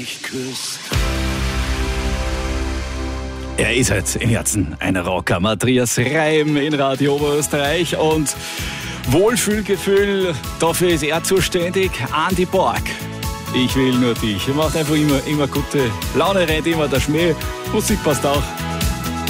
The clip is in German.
mich küsst. Er ist halt im Herzen ein Rocker, Matthias Reim in Radio Oberösterreich, und Wohlfühlgefühl, dafür ist er zuständig, Andi Borg. Ich will nur dich. Er macht einfach immer gute Laune, rennt immer der Schmäh, Musik passt auch.